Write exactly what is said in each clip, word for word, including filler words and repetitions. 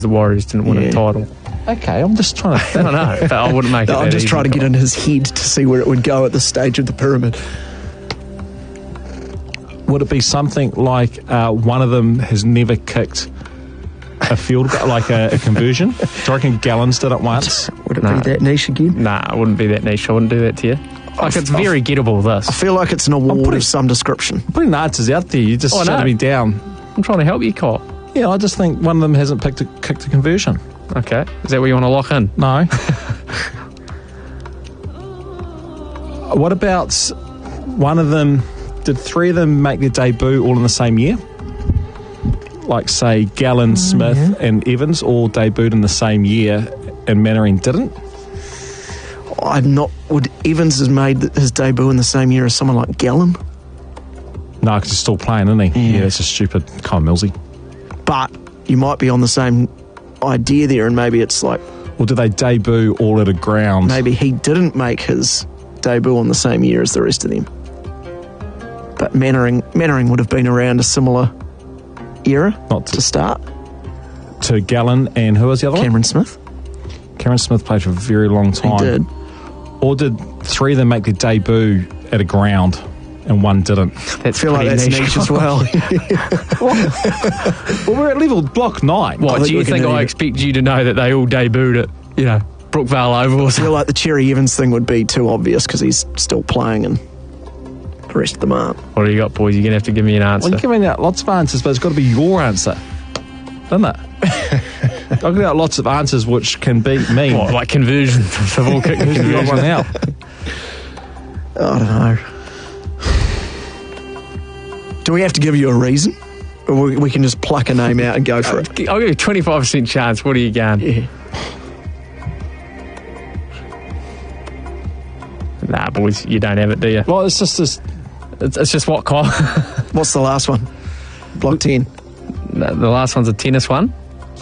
the Warriors didn't win Yeah. a title. Okay, I'm just trying to think. I know, but I wouldn't make it No, that I'm just easy, trying to get Kyle. into his head to see where it would go at this stage of the pyramid. Would it be something like uh, one of them has never kicked a field goal, like a, a conversion? Do you reckon Gallons did it once? Would it No. be that niche again? Nah, it wouldn't be that niche. I wouldn't do that to you. Like, it's very gettable, I this. feel like it's an award pretty- of some description. Putting the answers out there, you just Oh, I shut know. me down. I'm trying to help you, Kyle. Yeah, I just think one of them hasn't picked a, kicked a conversion. Okay. Is that what you want to lock in? No. What about s- one of them? Did three of them make their debut all in the same year? Like, say, Gallen, Smith, and Evans all debuted in the same year, and Mannering didn't? I'm not. Would Evans has made his debut in the same year as someone like Gallen? No, because he's still playing, isn't he? Yeah. Yeah, it's a stupid Kyle Millsy. But you might be on the same idea there, and maybe it's like Or did they debut all at a ground? maybe he didn't make his debut on the same year as the rest of them. But Mannering, Mannering would have been around a similar era Not to to, start. to Gallen, and who was the other Cameron Smith, one? Cameron Smith played for a very long he time. did. Or did three of them make their debut at a ground, and one didn't? That's I feel like pretty that's niche as well. Well, we're at level block nine. What, I think do you we can think do I it. expect you to know that they all debuted at, you know, Brookvale Oval or I something? feel like the Cherry Evans thing would be too obvious because he's still playing and the rest of them aren't. What do you got, boys? You're going to have to give me an answer. Well, you're giving out lots of answers, but it's got to be your answer, doesn't it? I've got out lots of answers which can beat me. What, like conversion? They've all kicked Who's got one conversion. out? I don't know. Do we have to give you a reason? Or we, we can just pluck a name out and go for it? I'll give you a twenty-five percent chance. What are you going? Yeah. Nah, boys, you don't have it, do you? Well, it's just this. It's, it's just what, Kyle? What's the last one? Block ten. the the last one's a tennis one.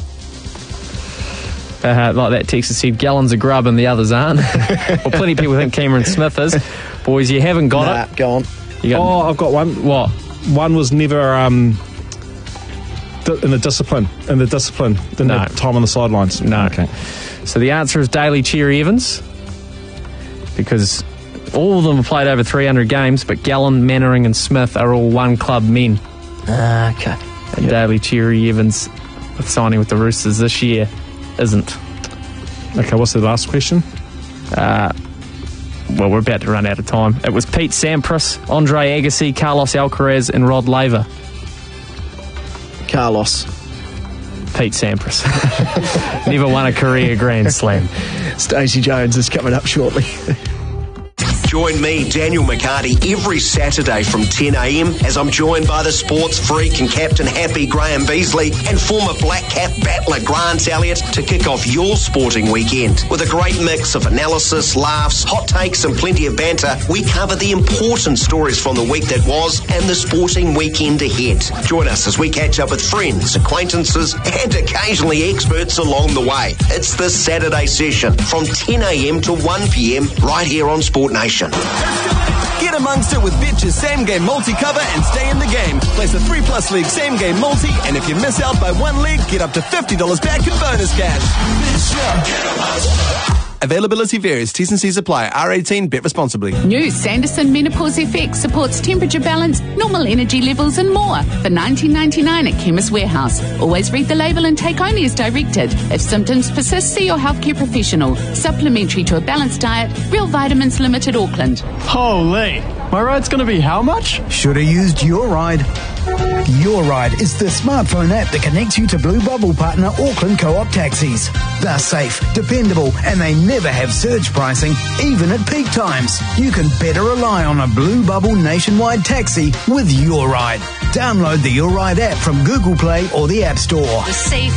Uh, like that text that said, Gallon's a grub and the others aren't. Well, plenty of people think Cameron Smith is. Boys, you haven't got Nah, it. go on. You got Oh, I've got one. what? One was never um, di- in the discipline. In the discipline, didn't No. have time on the sidelines. No. Okay. So the answer is Daly Cherry Evans, because all of them have played over three hundred games, but Gallen, Mannering and Smith are all one club men. Okay. And Daly Cherry Evans, signing with the Roosters this year, isn't. Okay, what's the last question? Well, we're about to run out of time. It was Pete Sampras, Andre Agassi, Carlos Alcaraz and Rod Laver. Carlos. Pete Sampras. Never won a career Grand Slam. Stacey Jones is coming up shortly. Join me, Daniel McCarty, every Saturday from ten a.m. as I'm joined by the sports freak and captain happy Graham Beasley and former Black Cap battler Grant Elliott to kick off your sporting weekend. With a great mix of analysis, laughs, hot takes and plenty of banter, we cover the important stories from the week that was and the sporting weekend ahead. Join us as we catch up with friends, acquaintances and occasionally experts along the way. It's the Saturday session from ten a.m. to one p.m. right here on Sport Nation. Get amongst it with Betch's Same Game Multi cover and stay in the game. Place a three plus league Same Game Multi, and if you miss out by one league, get up to fifty dollars back in bonus cash. Availability varies. T's and C's apply. R eighteen. Bet responsibly. New Sanderson Menopause F X supports temperature balance, normal energy levels and more for nineteen ninety-nine at Chemist Warehouse. Always read the label and take only as directed. If symptoms persist, see your healthcare professional. Supplementary to a balanced diet. Real Vitamins Limited, Auckland. Holy, my ride's going to be how much? Should have used Your Ride. Your Ride is the smartphone app that connects you to Blue Bubble partner Auckland Co-op taxis. They're safe, dependable, and they never have surge pricing, even at peak times. You can better rely on a Blue Bubble nationwide taxi with Your Ride. Download the Your Ride app from Google Play or the App Store. The safe